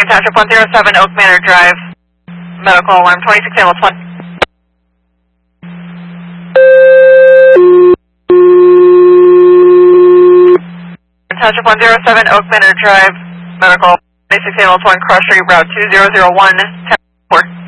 Green Township 107 Oak Manor Drive. Medical alarm 26 ambulance 1. Township 107 Oak Manor Drive. Medical 26 ambulance 1 cross street route 2001 10-4.